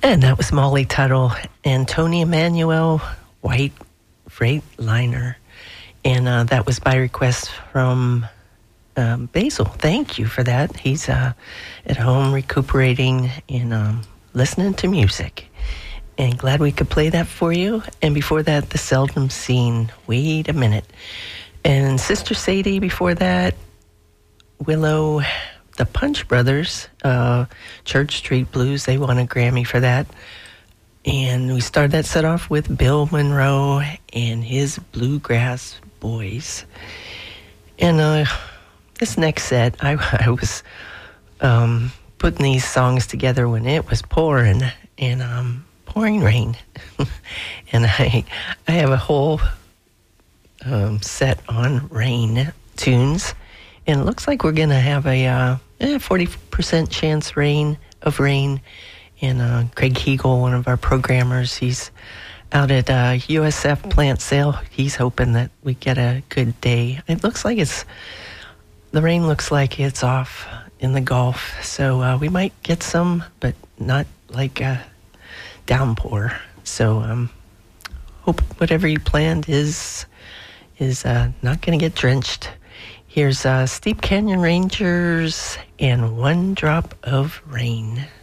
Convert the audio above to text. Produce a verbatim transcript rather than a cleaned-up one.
And that was Molly Tuttle and Tony Emanuel, White Freightliner. And uh, that was by request from um, Basil. Thank you for that. He's uh, at home recuperating and um, listening to music. And glad we could play that for you. And before that, The Seldom Seen, Wait a Minute. And Sister Sadie before that, Willow, the Punch Brothers, uh, Church Street Blues. They won a Grammy for that. And we started that set off with Bill Monroe and his Bluegrass Boys. And uh, this next set, I, I was um, putting these songs together when it was pouring and um, pouring rain. And I, I have a whole um, set on rain tunes. And it looks like we're going to have a uh, eh, forty percent chance rain of rain. And uh, Craig Hegel, one of our programmers, he's out at uh, U S F plant sale. He's hoping that we get a good day. It looks like it's, the rain looks like it's off in the Gulf. So uh, we might get some, but not like a downpour. So um, hope whatever you planned is, is uh, not going to get drenched. Here's uh, Steep Canyon Rangers and One Drop of Rain.